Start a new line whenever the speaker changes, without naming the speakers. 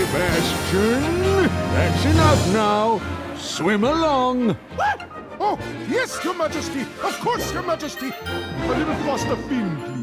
Sebastian, that's enough now. Swim along.
What? Oh, yes, Your Majesty. Of course, Your Majesty. A little faster fin, please.